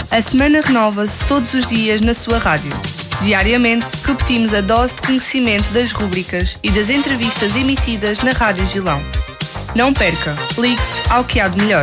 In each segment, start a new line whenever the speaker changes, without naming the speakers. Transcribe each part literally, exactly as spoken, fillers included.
A semana renova-se todos os dias na sua rádio. Diariamente, repetimos a dose de conhecimento das rúbricas e das entrevistas emitidas na Rádio Gilão. Não perca, ligue-se ao que há de melhor.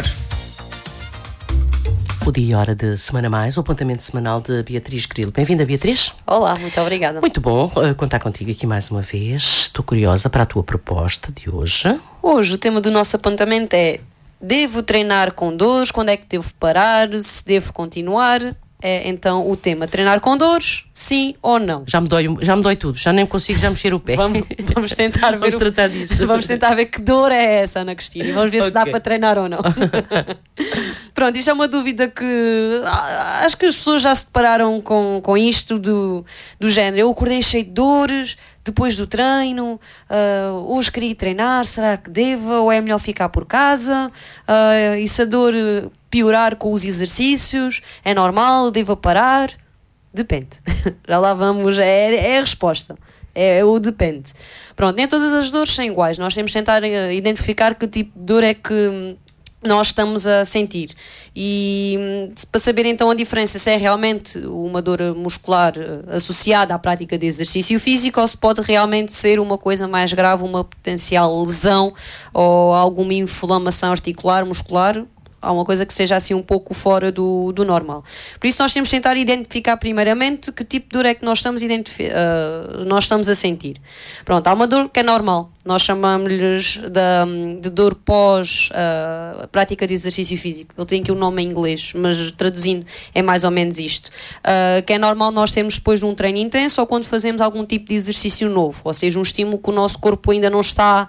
O dia e hora de Semana Mais, o apontamento semanal de Beatriz Grilo. Bem-vinda, Beatriz.
Olá, muito obrigada.
Muito bom uh, contar contigo aqui mais uma vez. Estou curiosa para a tua proposta de hoje.
Hoje o tema do nosso apontamento é: devo treinar com dores? Quando é que devo parar? Se devo continuar? É, então o tema: treinar com dores, sim ou não?
Já me dói, já me dói tudo, já nem consigo já mexer o pé.
Vamos, vamos tentar ver
vamos
o,
tratar disso.
Vamos tentar ver que dor é essa, Ana Cristina, e vamos ver okay. se dá para treinar ou não. Pronto, isto é uma dúvida que ah, acho que as pessoas já se depararam com, com isto do, do género: eu acordei cheio de dores depois do treino, uh, hoje queria treinar, será que devo ou é melhor ficar por casa? Uh, e se a dor piorar com os exercícios, é normal, devo parar? Depende. Já lá vamos, é, é a resposta. É, é o depende. Pronto, nem todas as dores são iguais. Nós temos de tentar identificar que tipo de dor é que nós estamos a sentir. E para saber então a diferença se é realmente uma dor muscular associada à prática de exercício físico ou se pode realmente ser uma coisa mais grave, uma potencial lesão ou alguma inflamação articular, muscular, há uma coisa que seja assim um pouco fora do, do normal. Por isso nós temos de tentar identificar primeiramente que tipo de dor é que nós estamos, uh, nós estamos a sentir. Pronto, há uma dor que é normal, nós chamamos-lhes de, de dor pós uh, prática de exercício físico. Ele tem aqui o um nome em inglês, mas traduzindo é mais ou menos isto. Uh, que é normal nós termos depois de um treino intenso ou quando fazemos algum tipo de exercício novo, ou seja, um estímulo que o nosso corpo ainda não está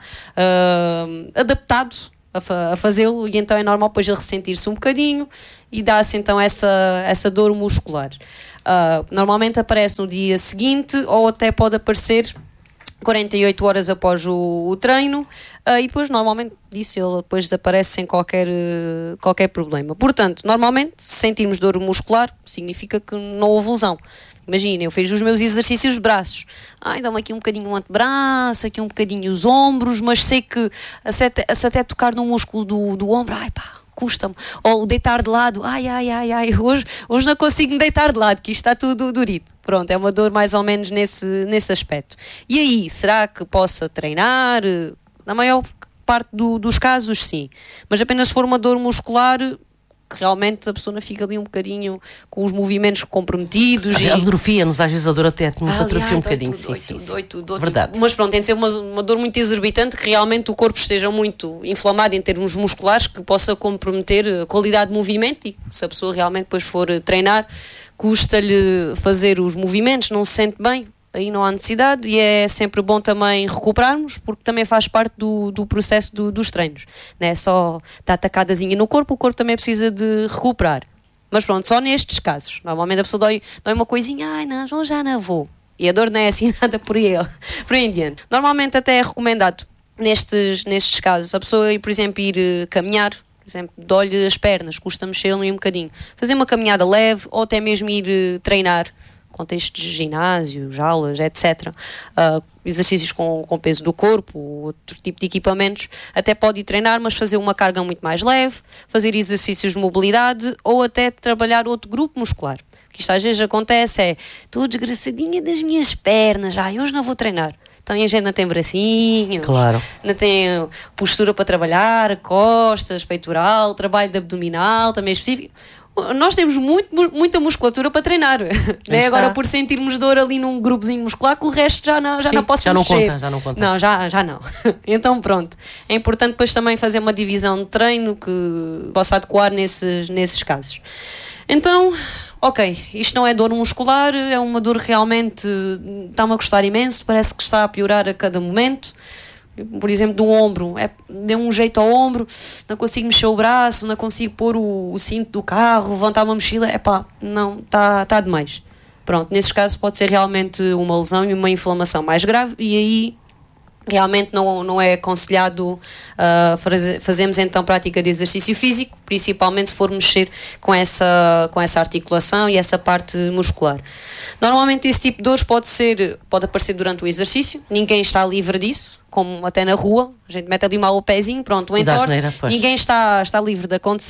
uh, adaptado a, fa- a fazê-lo, e então é normal depois ele ressentir-se um bocadinho e dá-se então essa, essa dor muscular. Uh, normalmente aparece no dia seguinte ou até pode aparecer quarenta e oito horas após o, o treino, uh, e depois normalmente disso ele depois desaparece sem qualquer, uh, qualquer problema. Portanto, normalmente se sentirmos dor muscular significa que não houve lesão. Imagina, eu fiz os meus exercícios de braços. Ai, dá-me aqui um bocadinho o antebraço, aqui um bocadinho os ombros, mas sei que se até, se até tocar no músculo do, do ombro, ai pá, custa-me. Ou deitar de lado, ai, ai, ai, ai, hoje, hoje não consigo me deitar de lado, que isto está tudo durito. Pronto, é uma dor mais ou menos nesse, nesse aspecto. E aí, será que possa treinar? Na maior parte do, dos casos, sim. Mas apenas se for uma dor muscular, que realmente a pessoa fica ali um bocadinho com os movimentos comprometidos.
E... atrofia-nos, às vezes a dor até nos
ah,
atrofia um bocadinho.
Dói tudo,
sim,
dói
sim,
tudo,
sim.
dói tudo, dói
Verdade.
Tudo. Mas pronto, tem de ser uma, uma dor muito exorbitante, que realmente o corpo esteja muito inflamado em termos musculares, que possa comprometer a qualidade de movimento, e se a pessoa realmente depois for treinar, custa-lhe fazer os movimentos, não se sente bem, aí não há necessidade, e é sempre bom também recuperarmos, porque também faz parte do, do processo do, dos treinos. Não é só dar tacadazinha no corpo, o corpo também precisa de recuperar. Mas pronto, só nestes casos. Normalmente a pessoa dói, dói uma coisinha, ai não, já não vou. E a dor não é assim nada por aí, por aí em diante. Normalmente até é recomendado, nestes, nestes casos, a pessoa, por exemplo, ir uh, caminhar, por exemplo, dói-lhe as pernas, custa mexer-lhe um bocadinho. Fazer uma caminhada leve ou até mesmo ir uh, treinar, contextos de ginásio, aulas, etcétera. Uh, exercícios com, com peso do corpo, outro tipo de equipamentos, até pode ir treinar, mas fazer uma carga muito mais leve, fazer exercícios de mobilidade ou até trabalhar outro grupo muscular. O que isto às vezes acontece é: estou desgraçadinha das minhas pernas, ai, hoje não vou treinar. Então a gente não tem bracinhos,
claro.
Não tem postura para trabalhar, costas, peitoral, trabalho de abdominal, também é específico. Nós temos muito, muita musculatura para treinar, né? Agora por sentirmos dor ali num grupozinho muscular, que o resto já não, já
Sim,
não posso
já não
mexer.
Conta, já não conta.
Não, já, já não. Então pronto, é importante depois também fazer uma divisão de treino que possa adequar nesses, nesses casos. Então, ok, isto não é dor muscular, é uma dor que realmente está-me a custar imenso, parece que está a piorar a cada momento. Por exemplo, do ombro, é, deu um jeito ao ombro, não consigo mexer o braço, não consigo pôr o, o cinto do carro, levantar uma mochila, é pá, não, está tá demais. Pronto, nesses casos pode ser realmente uma lesão e uma inflamação mais grave, e aí realmente não, não é aconselhado uh, fazer, fazermos então prática de exercício físico, principalmente se for mexer com essa, com essa articulação e essa parte muscular. Normalmente esse tipo de dores pode ser, pode aparecer durante o exercício, ninguém está livre disso, como até na rua, a gente mete ali mal o pezinho, pronto, o entorce, ninguém está, está livre de acontecer,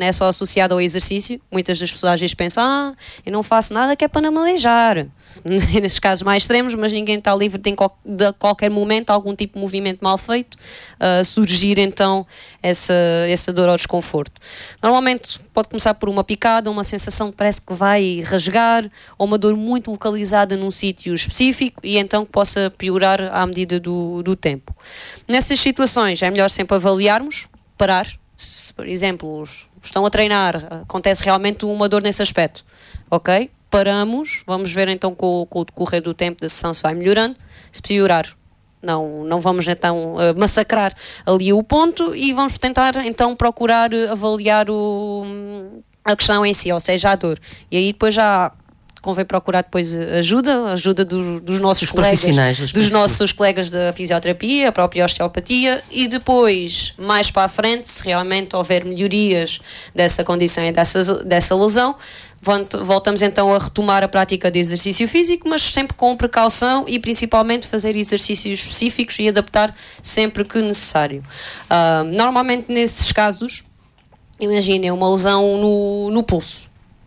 não é só associado ao exercício. Muitas das pessoas às vezes pensam, ah, eu não faço nada que é para não me aleijar. Nesses casos mais extremos, mas ninguém está livre de, de a qualquer momento algum tipo de movimento mal feito uh, surgir então essa, essa dor ou desconforto. Normalmente pode começar por uma picada, uma sensação que parece que vai rasgar, ou uma dor muito localizada num sítio específico e então que possa piorar à medida do, do tempo. Nessas situações é melhor sempre avaliarmos, parar. Se, por exemplo, estão a treinar, acontece realmente uma dor nesse aspecto, ok? Paramos, vamos ver então com, com o decorrer do tempo da sessão se vai melhorando. Se piorar, não, não vamos então uh, massacrar ali o ponto e vamos tentar então procurar avaliar o, a questão em si, ou seja, a dor. E aí depois já convém procurar depois ajuda, ajuda do, dos nossos
dos
colegas,
profissionais, dos,
dos nossos colegas da fisioterapia, a própria osteopatia, e depois, mais para a frente, se realmente houver melhorias dessa condição e dessa, dessa lesão, voltamos então a retomar a prática de exercício físico, mas sempre com precaução e principalmente fazer exercícios específicos e adaptar sempre que necessário. Uh, normalmente nesses casos, imaginem uma lesão no, no pulso.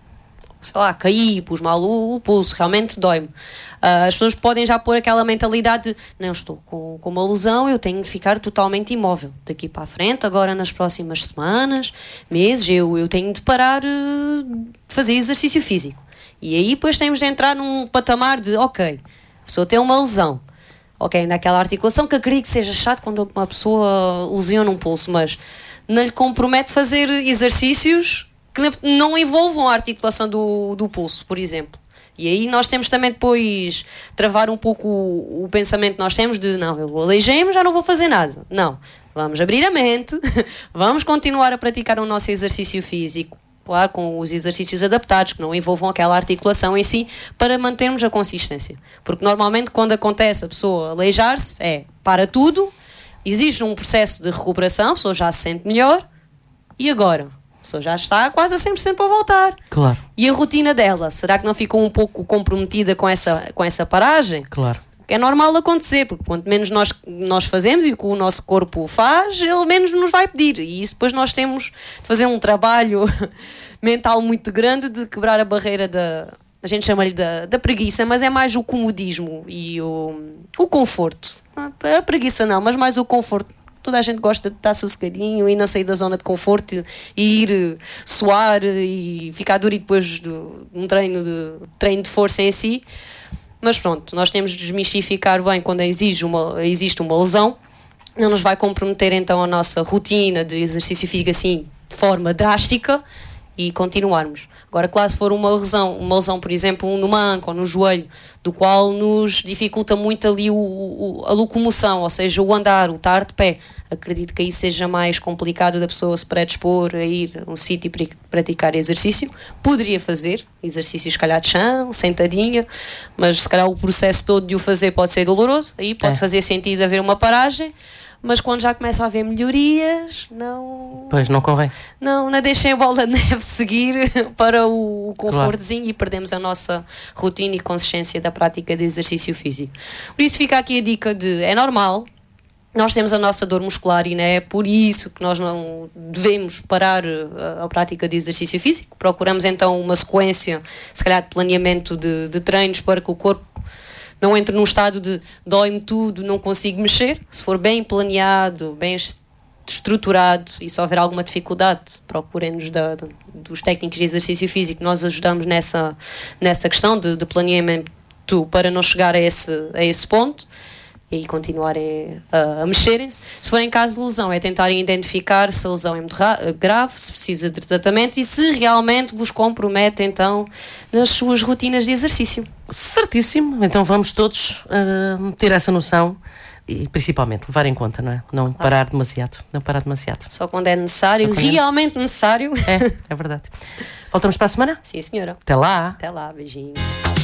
Sei lá, caí, pus mal o, o pulso, realmente dói-me. Uh, as pessoas podem já pôr aquela mentalidade de não, estou com, com uma lesão, eu tenho de ficar totalmente imóvel daqui para a frente, agora nas próximas semanas, meses, eu, eu tenho de parar uh, de fazer exercício físico. E aí depois temos de entrar num patamar de, ok, a pessoa tem uma lesão, ok, naquela articulação, que acredito que seja chato quando uma pessoa lesiona um pulso, mas não lhe compromete fazer exercícios que não envolvam a articulação do, do pulso, por exemplo. E aí nós temos também depois travar um pouco o, o pensamento que nós temos de não, eu aleijei-me, já não vou fazer nada. Não, vamos abrir a mente, vamos continuar a praticar o nosso exercício físico, claro, com os exercícios adaptados, que não envolvam aquela articulação em si, para mantermos a consistência. Porque normalmente quando acontece a pessoa aleijar-se, é para tudo, existe um processo de recuperação, a pessoa já se sente melhor, e agora? A pessoa já está quase a cem por cento para voltar.
Claro.
E a rotina dela, será que não ficou um pouco comprometida com essa, com essa paragem?
Claro.
Que é normal acontecer, porque quanto menos nós, nós fazemos e o que o nosso corpo faz, ele menos nos vai pedir. E isso depois nós temos de fazer um trabalho mental muito grande de quebrar a barreira da... A gente chama-lhe da, da preguiça, mas é mais o comodismo e o, o conforto. A preguiça não, mas mais o conforto. Toda a gente gosta de estar sossegadinho e não sair da zona de conforto e ir suar e ficar duro e depois de um treino de, treino de força em si. Mas pronto, nós temos de desmistificar bem quando exige uma, existe uma lesão. Não nos vai comprometer então a nossa rotina de exercício físico assim de forma drástica e continuarmos. Agora, claro, se for uma lesão, uma lesão, por exemplo, no manco ou no joelho, do qual nos dificulta muito ali o, o, a locomoção, ou seja, o andar, o estar de pé, acredito que aí seja mais complicado da pessoa se predispor a ir a um sítio e praticar exercício. Poderia fazer exercício, se calhar de chão, sentadinha, mas se calhar o processo todo de o fazer pode ser doloroso, aí pode é. fazer sentido haver uma paragem. Mas quando já começa a haver melhorias, não...
Pois, não convém.
Não, não deixem a bola de neve seguir para o confortozinho, claro. E perdemos a nossa rotina e consistência da prática de exercício físico. Por isso fica aqui a dica de, é normal, nós temos a nossa dor muscular e não é por isso que nós não devemos parar a, a prática de exercício físico. Procuramos então uma sequência, se calhar de planeamento de, de treinos para que o corpo não entre num estado de dói-me tudo, não consigo mexer. Se for bem planeado, bem estruturado e se houver alguma dificuldade, procurem-nos da, da, dos técnicos de exercício físico. Nós ajudamos nessa, nessa questão de, de planeamento para não chegar a esse, a esse ponto e continuarem a, a mexerem-se. Se for em caso de lesão, é tentarem identificar se a lesão é muito grave, se precisa de tratamento e se realmente vos compromete então nas suas rotinas de exercício.
Certíssimo, então vamos todos uh, ter essa noção e principalmente levar em conta, não é? Não claro. parar demasiado, não parar demasiado.
Só quando é necessário, quando realmente é necessário.
É, é verdade. Voltamos para a semana?
Sim, senhora.
Até lá.
Até lá, beijinhos.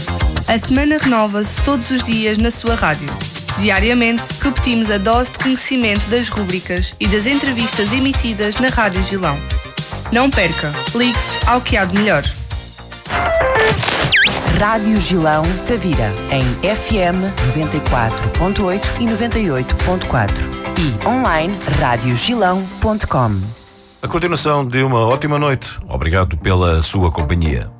A semana renova-se todos os dias na sua rádio. Diariamente, repetimos a dose de conhecimento das rúbricas e das entrevistas emitidas na Rádio Gilão. Não perca, ligue-se ao que há de melhor.
Rádio Gilão Tavira, em F M noventa e quatro ponto oito e noventa e oito ponto quatro e online rádio gilão ponto com.
A continuação de uma ótima noite. Obrigado pela sua companhia.